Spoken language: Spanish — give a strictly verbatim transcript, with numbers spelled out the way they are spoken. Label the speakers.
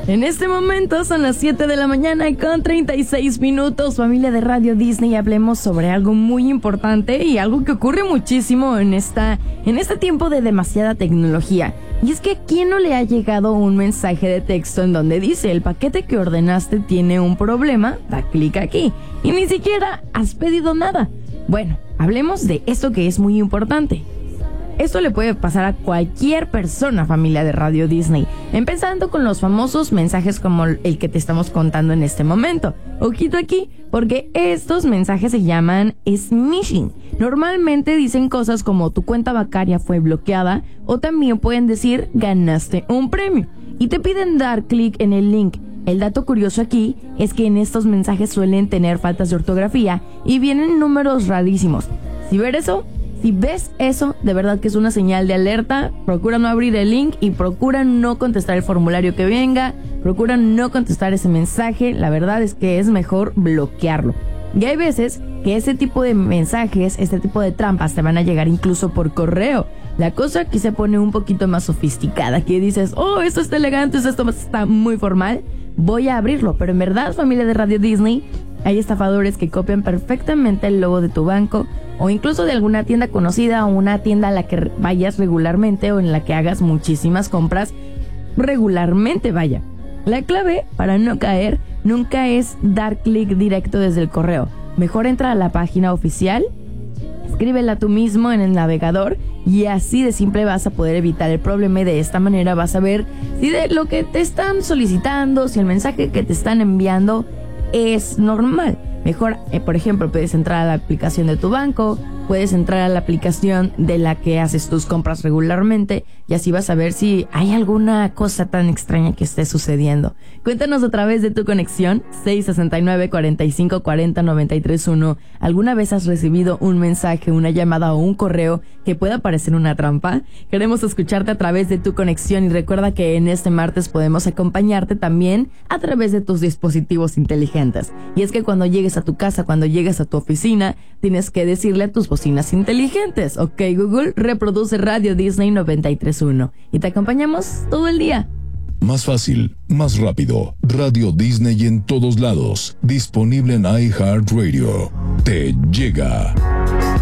Speaker 1: En este momento son las siete de la mañana con treinta y seis minutos. Familia de Radio Disney, hablemos sobre algo muy importante y algo que ocurre muchísimo en esta en este tiempo de demasiada tecnología. Y es que ¿a quién no le ha llegado un mensaje de texto en donde dice el paquete que ordenaste tiene un problema? Da clic aquí. Y ni siquiera has pedido nada. Bueno, hablemos de esto que es muy importante. Esto le puede pasar a cualquier persona, familia de Radio Disney, empezando con los famosos mensajes como el que te estamos contando en este momento. Ojito aquí, porque estos mensajes se llaman smishing. Normalmente dicen cosas como tu cuenta bancaria fue bloqueada, o también pueden decir ganaste un premio, y te piden dar clic en el link. El dato curioso aquí es que en estos mensajes suelen tener faltas de ortografía y vienen números rarísimos. Si ver eso... Si ves eso, de verdad que es una señal de alerta. Procura no abrir el link y procura no contestar el formulario que venga. Procura no contestar ese mensaje. La verdad es que es mejor bloquearlo. Y hay veces que ese tipo de mensajes, este tipo de trampas te van a llegar incluso por correo. La cosa aquí se pone un poquito más sofisticada, que dices, oh, esto está elegante, esto está muy formal, voy a abrirlo. Pero en verdad, familia de Radio Disney, hay estafadores que copian perfectamente el logo de tu banco o incluso de alguna tienda conocida o una tienda a la que vayas regularmente o en la que hagas muchísimas compras regularmente, vaya. La clave para no caer nunca es dar clic directo desde el correo. Mejor entra a la página oficial, escríbela tú mismo en el navegador y así de simple vas a poder evitar el problema y de esta manera vas a ver si de lo que te están solicitando, si el mensaje que te están enviando es normal. Mejor, eh, por ejemplo, puedes entrar a la aplicación de tu banco, puedes entrar a la aplicación de la que haces tus compras regularmente y así vas a ver si hay alguna cosa tan extraña que esté sucediendo. Cuéntanos a través de tu conexión seis sesenta y nueve, cuarenta y cinco, cuarenta, noventa y tres uno. ¿Alguna vez has recibido un mensaje, una llamada o un correo que pueda parecer una trampa? Queremos escucharte a través de tu conexión y recuerda que en este martes podemos acompañarte también a través de tus dispositivos inteligentes. Y es que cuando llegues a tu casa, cuando llegues a tu oficina, tienes que decirle a tus bocinas inteligentes, ok Google, reproduce Radio Disney noventa y tres punto uno y te acompañamos todo el día.
Speaker 2: Más fácil, más rápido. Radio Disney en todos lados. Disponible en iHeartRadio. Te llega.